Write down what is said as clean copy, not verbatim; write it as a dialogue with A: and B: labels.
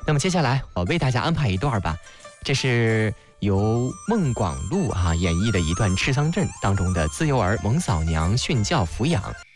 A: 那么接下来我为大家安排一段吧，这是由孟广禄演绎的一段《赤桑镇》当中的自幼儿蒙嫂娘训教抚养。